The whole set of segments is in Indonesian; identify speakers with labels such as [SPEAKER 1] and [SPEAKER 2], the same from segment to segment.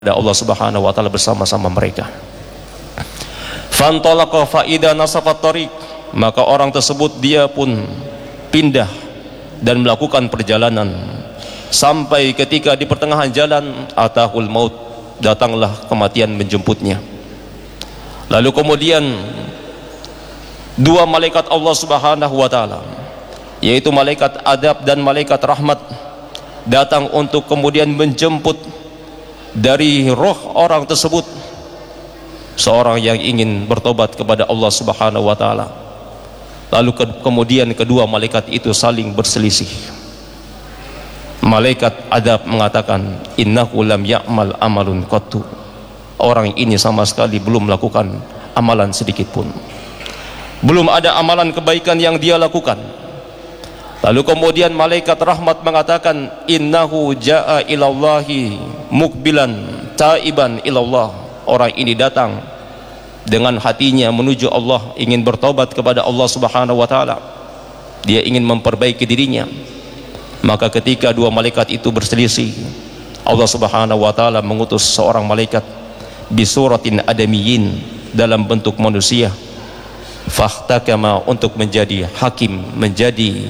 [SPEAKER 1] kepada Allah Subhanahu wa taala bersama-sama mereka. Fantalaqa fa idza nasafa tariq, maka orang tersebut dia pun pindah dan melakukan perjalanan sampai ketika di pertengahan jalan atahul maut, datanglah kematian menjemputnya. Lalu kemudian dua malaikat Allah Subhanahu wa taala, yaitu malaikat adab dan malaikat rahmat, datang untuk kemudian menjemput dari roh orang tersebut, seorang yang ingin bertobat kepada Allah Subhanahu wa taala. Lalu kemudian kedua malaikat itu saling berselisih. Malaikat adab mengatakan, innahu lam ya'mal amalun qattu, orang ini sama sekali belum melakukan amalan sedikit pun, belum ada amalan kebaikan yang dia lakukan. Lalu kemudian malaikat rahmat mengatakan, innahu ja'a ilallahi mukbilan taiban ilallah, orang ini datang dengan hatinya menuju Allah, ingin bertobat kepada Allah Subhanahu wa taala, dia ingin memperbaiki dirinya. Maka ketika dua malaikat itu berselisih, Allah Subhanahu wa taala mengutus seorang malaikat bisuratin adamiyyin, dalam bentuk manusia, fahtakama, untuk menjadi hakim, menjadi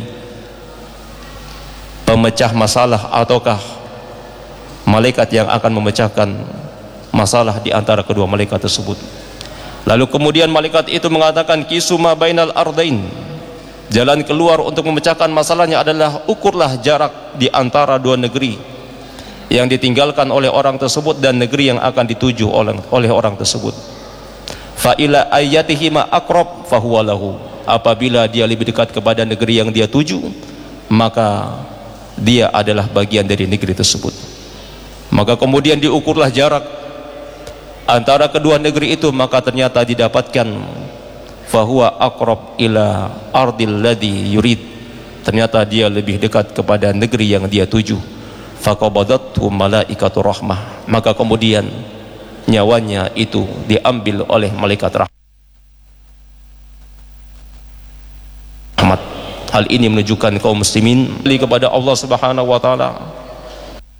[SPEAKER 1] pemecah masalah, ataukah malaikat yang akan memecahkan masalah di antara kedua malaikat tersebut. Lalu kemudian malaikat itu mengatakan, kisuma bainal ardain, jalan keluar untuk memecahkan masalahnya adalah ukurlah jarak di antara dua negeri yang ditinggalkan oleh orang tersebut dan negeri yang akan dituju oleh orang tersebut. Fa ila ayatihi ma aqrab fa huwa lahu, apabila dia lebih dekat kepada negeri yang dia tuju, maka dia adalah bagian dari negeri tersebut. Maka kemudian diukurlah jarak antara kedua negeri itu, maka ternyata didapatkan fahuwa aqrab ila ardil ladzi yurid, ternyata dia lebih dekat kepada negeri yang dia tuju. Faqabadathu malaikatu rahmah, maka kemudian nyawanya itu diambil oleh malaikat rahmat. Hal ini menunjukkan kaum muslimin kepada Allah Subhanahu wa taala